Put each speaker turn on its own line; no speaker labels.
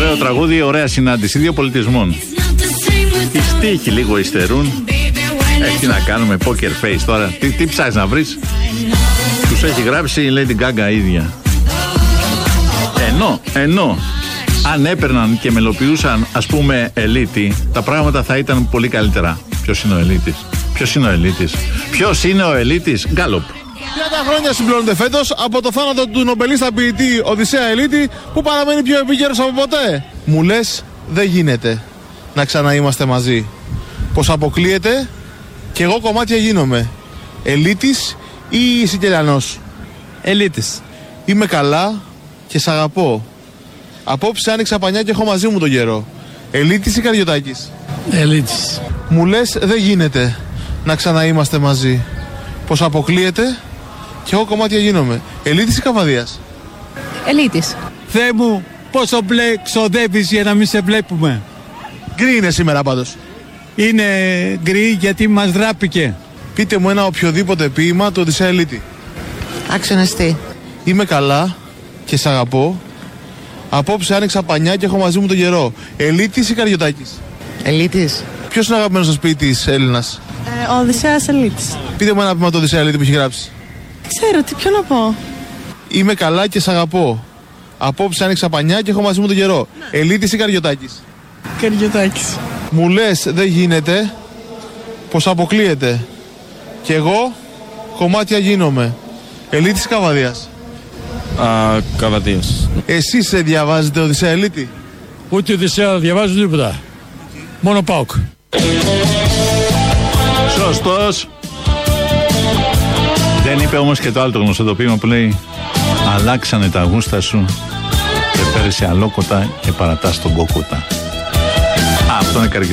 Ωραίο τραγούδι, ωραία συνάντηση δύο πολιτισμών. Οι στίχοι λίγο υστερούν. Τι να κάνουμε, poker face τώρα. Τι ψάχνεις να βρεις? Τους έχει γράψει η Lady Gaga ίδια. Ενώ αν έπαιρναν και μελοποιούσαν, ας πούμε, Ελίτη, τα πράγματα θα ήταν πολύ καλύτερα. Ποιος είναι ο Ελίτης? Ποιος είναι ο Ελίτης? Γκάλοπ.
30 χρόνια συμπληρώνονται φέτος από το θάνατο του νομπελίστα ποιητή Οδυσσέα Ελίτη, που παραμένει πιο επίκαιρος από ποτέ. Μου λες, δεν γίνεται να ξαναείμαστε μαζί. Πως αποκλείεται και εγώ κομμάτια γίνομαι. Ελίτης ή Σικελιανός?
Ελίτης.
Είμαι καλά και σ' αγαπώ. Απόψε άνοιξα πανιά και έχω μαζί μου τον καιρό. Ελίτης ή Καριωτάκης?
Ελίτης.
Μου λες, δεν γίνεται να ξαναείμαστε μαζί. Πως αποκλείεται και εγώ κομμάτια γίνομαι. Ελίτης ή Καβαδίας?
Ελίτης.
Θεέ μου, πόσο μπλε ξοδεύεις για να μην σε βλέπουμε?
Γκρι είναι σήμερα πάντως.
Είναι γκρι γιατί μας δράπηκε.
Πείτε μου ένα οποιοδήποτε ποίημα του Οδυσσέα Ελίτη.
Άξοναστη.
Είμαι καλά και σ' αγαπώ. Απόψε άνοιξα πανιά και έχω μαζί μου τον καιρό. Ελίτης ή Καριωτάκης?
Ελίτης.
Ποιος είναι ο αγαπημένος σας ποιητής Έλληνας?
Ο Οδυσσέας Ελίτης.
Πείτε μου ένα ποίημα του Οδυσσέα Ελίτη που έχει γράψει.
Ξέρω, ποιο να πω.
Είμαι καλά και σ' αγαπώ. Απόψε άνοιξα πανιά και έχω μαζί μου τον καιρό. Ελίτης ή Καριωτάκης?
Καριωτάκης.
Μου λες, δεν γίνεται, πως αποκλείεται και εγώ κομμάτια γίνομαι. Ελίτης ή Καβαδίας?
Καβαδίας.
Εσείς διαβάζετε Οδυσσέα Ελίτη?
Ούτε Οδυσσέα διαβάζω τίποτα. Μόνο ΠΑΟΚ.
Σωστός. Δεν είπε όμως και το άλλο το γνωστό το ποίημα που λέει «Αλλάξανε τα γούστα σου και πέρασε αλόκοτα και παρατάς τον κόκοτα». Αυτό είναι